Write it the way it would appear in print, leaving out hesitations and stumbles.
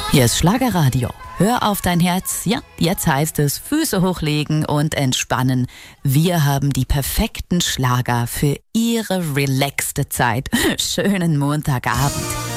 Hier ist Schlagerradio. Hör auf dein Herz. Ja, jetzt heißt es Füße hochlegen und entspannen. Wir haben die perfekten Schlager für Ihre relaxte Zeit. Schönen Montagabend.